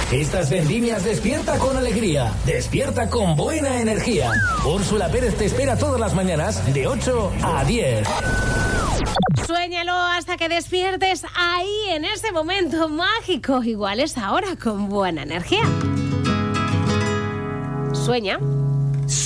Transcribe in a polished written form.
Estas vendimias despierta con alegría, despierta con buena energía. Úrsula Pérez te espera todas las mañanas de 8 a 10. Suéñalo hasta que despiertes ahí en ese momento mágico. Igual es ahora con buena energía. Sueña.